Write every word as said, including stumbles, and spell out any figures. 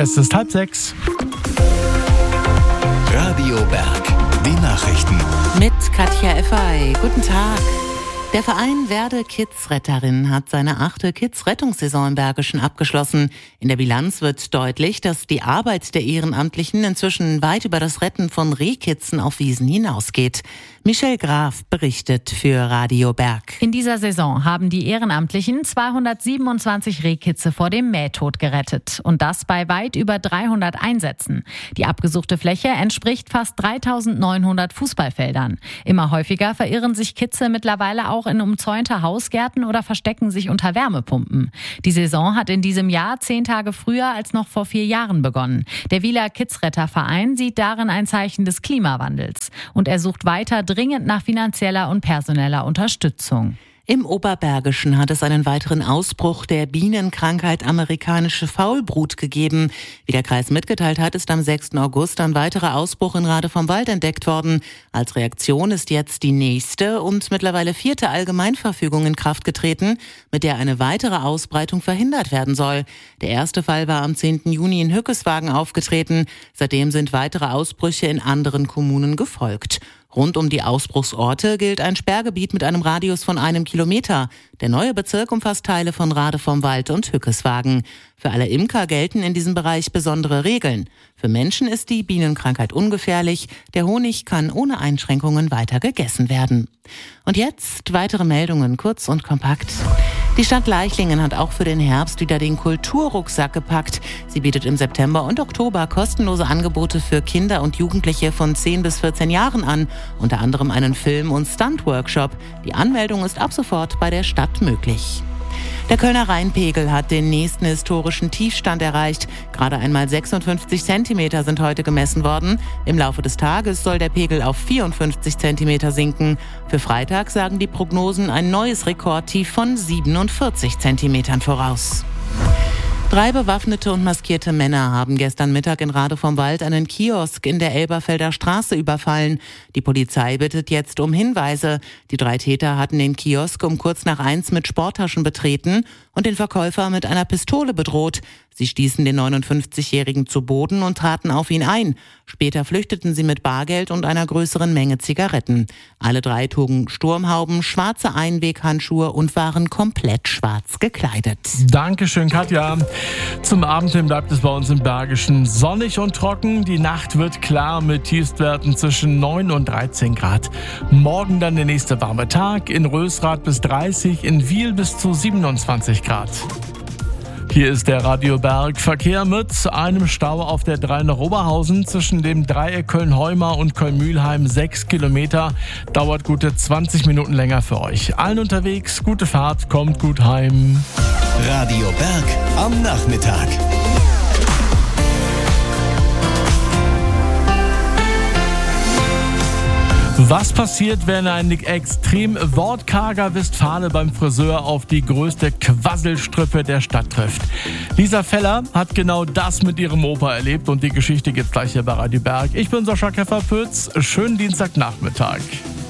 Es ist halb sechs. Radio Berg, die Nachrichten. Mit Katja Effay. Guten Tag. Der Verein Werde Kidsretterin hat seine achte Kids-Rettungssaison im Bergischen abgeschlossen. In der Bilanz wird deutlich, dass die Arbeit der Ehrenamtlichen inzwischen weit über das Retten von Rehkitzen auf Wiesen hinausgeht. Michelle Graf berichtet für Radio Berg. In dieser Saison haben die Ehrenamtlichen zweihundertsiebenundzwanzig Rehkitze vor dem Mähtod gerettet. Und das bei weit über dreihundert Einsätzen. Die abgesuchte Fläche entspricht fast dreitausendneunhundert Fußballfeldern. Immer häufiger verirren sich Kitze mittlerweile auch in umzäunte Hausgärten oder verstecken sich unter Wärmepumpen. Die Saison hat in diesem Jahr zehn Tage früher als noch vor vier Jahren begonnen. Der Wieler Kidsretterverein sieht darin ein Zeichen des Klimawandels. Und er sucht weiter dringend nach finanzieller und personeller Unterstützung. Im Oberbergischen hat es einen weiteren Ausbruch der Bienenkrankheit amerikanische Faulbrut gegeben. Wie der Kreis mitgeteilt hat, ist am sechsten August ein weiterer Ausbruch in Rade vom Wald entdeckt worden. Als Reaktion ist jetzt die nächste und mittlerweile vierte Allgemeinverfügung in Kraft getreten, mit der eine weitere Ausbreitung verhindert werden soll. Der erste Fall war am zehnten Juni in Hückeswagen aufgetreten. Seitdem sind weitere Ausbrüche in anderen Kommunen gefolgt. Rund um die Ausbruchsorte gilt ein Sperrgebiet mit einem Radius von einem Kilometer. Der neue Bezirk umfasst Teile von Rade vom Wald und Hückeswagen. Für alle Imker gelten in diesem Bereich besondere Regeln. Für Menschen ist die Bienenkrankheit ungefährlich. Der Honig kann ohne Einschränkungen weiter gegessen werden. Und jetzt weitere Meldungen, kurz und kompakt. Die Stadt Leichlingen hat auch für den Herbst wieder den Kulturrucksack gepackt. Sie bietet im September und Oktober kostenlose Angebote für Kinder und Jugendliche von zehn bis vierzehn Jahren an, unter anderem einen Film- und Stunt-Workshop. Die Anmeldung ist ab sofort bei der Stadt möglich. Der Kölner Rheinpegel hat den nächsten historischen Tiefstand erreicht. Gerade einmal sechsundfünfzig Zentimeter sind heute gemessen worden. Im Laufe des Tages soll der Pegel auf vierundfünfzig Zentimeter sinken. Für Freitag sagen die Prognosen ein neues Rekordtief von siebenundvierzig Zentimetern voraus. Drei bewaffnete und maskierte Männer haben gestern Mittag in Rade vom Wald einen Kiosk in der Elberfelder Straße überfallen. Die Polizei bittet jetzt um Hinweise. Die drei Täter hatten den Kiosk um kurz nach eins mit Sporttaschen betreten und den Verkäufer mit einer Pistole bedroht. Sie stießen den neunundfünfzigjährigen zu Boden und traten auf ihn ein. Später flüchteten sie mit Bargeld und einer größeren Menge Zigaretten. Alle drei trugen Sturmhauben, schwarze Einweghandschuhe und waren komplett schwarz gekleidet. Dankeschön, Katja. Zum Abend hin bleibt es bei uns im Bergischen sonnig und trocken. Die Nacht wird klar mit Tiefstwerten zwischen neun und dreizehn Grad. Morgen dann der nächste warme Tag. In Rösrath bis dreißig, in Wiel bis zu siebenundzwanzig Grad. Hier ist der Radio Berg. Verkehr mit einem Stau auf der drei nach Oberhausen zwischen dem Dreieck Köln-Heumar und Köln-Mühlheim. Sechs Kilometer, dauert gute zwanzig Minuten länger für euch. Allen unterwegs, gute Fahrt, kommt gut heim. Radio Berg am Nachmittag. Was passiert, wenn ein extrem wortkarger Westfale beim Friseur auf die größte Quasselstrippe der Stadt trifft? Lisa Feller hat genau das mit ihrem Opa erlebt und die Geschichte gibt's gleich hier bei Radio Berg. Ich bin Sascha Keffer-Pütz. Schönen Dienstagnachmittag.